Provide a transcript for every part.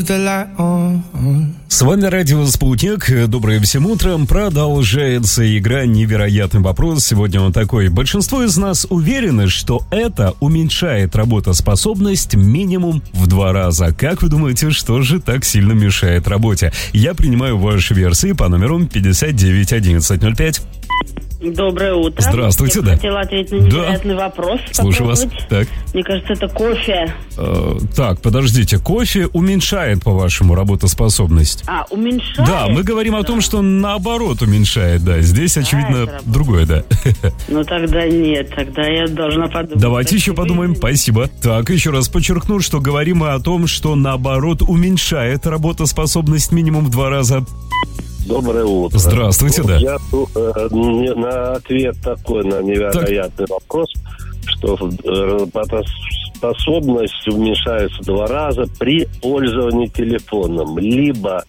С вами радио «Спутник». Доброе всем утром. Продолжается игра «Невероятный вопрос». Сегодня он такой. Большинство из нас уверены, что это уменьшает работоспособность минимум в 2 раза. Как вы думаете, что же так сильно мешает работе? Я принимаю ваши версии по номеру 591105. Доброе утро. Здравствуйте, Я да. хотела ответить на невероятный вопрос. Слушаю вас. Так. Мне кажется, это кофе. Так, подождите. Кофе уменьшает, по-вашему, работоспособность? Уменьшает? Да, мы говорим о том, что наоборот уменьшает, да. Здесь, очевидно, другое, да. Ну, тогда нет. Тогда я должна подумать. Давайте еще подумаем. Спасибо. Так, еще раз подчеркну, что говорим мы о том, что наоборот уменьшает работоспособность минимум в 2 раза. Доброе утро. Здравствуйте, да. Я на ответ такой, на невероятный вопрос, что работоспособность уменьшается в 2 раза при пользовании телефоном, либо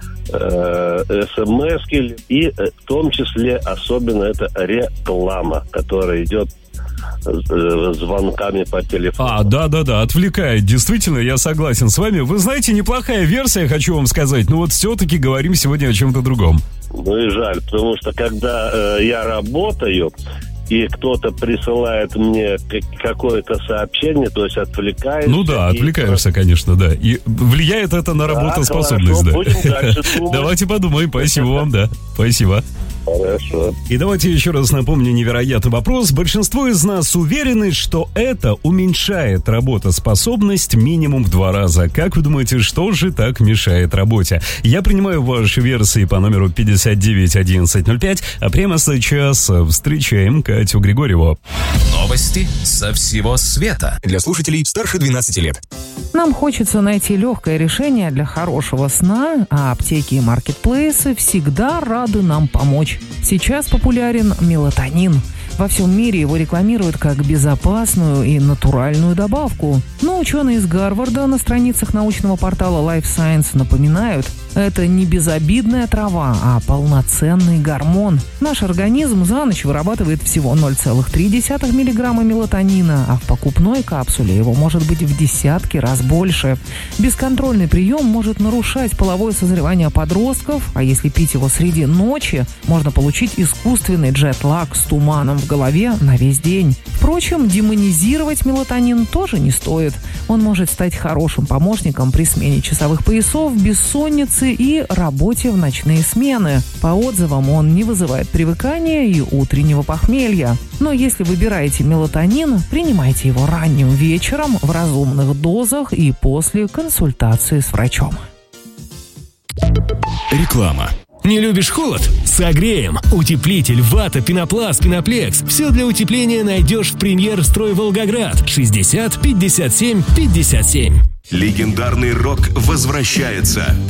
смс-ки, и в том числе особенно это реклама, которая идет звонками по телефону. Да, отвлекает. Действительно, я согласен с вами. Вы знаете, неплохая версия, хочу вам сказать. Но вот все-таки говорим сегодня о чем-то другом. Ну и жаль, потому что когда я работаю, и кто-то присылает мне какое-то сообщение, то есть отвлекаешься. Ну да, отвлекаешься, конечно, да. И влияет это на работоспособность, да. Будем дальше думать. Давайте подумаем. Спасибо вам, да. Спасибо. Хорошо. И давайте еще раз напомню невероятный вопрос. Большинство из нас уверены, что это уменьшает работоспособность минимум в 2 раза. Как вы думаете, что же так мешает работе? Я принимаю ваши версии по номеру 591105, а прямо сейчас встречаем Катю Григорьеву. Новости со всего света. Для слушателей старше 12 лет. Нам хочется найти легкое решение для хорошего сна, а аптеки и маркетплейсы всегда рады нам помочь. Сейчас популярен мелатонин. Во всем мире его рекламируют как безопасную и натуральную добавку. Но ученые из Гарварда на страницах научного портала Life Science напоминают, это не безобидная трава, а полноценный гормон. Наш организм за ночь вырабатывает всего 0,3 миллиграмма мелатонина, а в покупной капсуле его может быть в десятки раз больше. Бесконтрольный прием может нарушать половое созревание подростков, а если пить его среди ночи, можно получить искусственный джет-лаг с туманом в голове на весь день. Впрочем, демонизировать мелатонин тоже не стоит. Он может стать хорошим помощником при смене часовых поясов, бессоннице и работе в ночные смены. По отзывам, он не вызывает привыкания и утреннего похмелья. Но если выбираете мелатонин, принимайте его ранним вечером в разумных дозах и после консультации с врачом. Реклама. Не любишь холод? Согреем! Утеплитель, вата, пенопласт, пеноплекс. Все для утепления найдешь в Премьер Строй Волгоград. 60 57 57. Легендарный рок возвращается.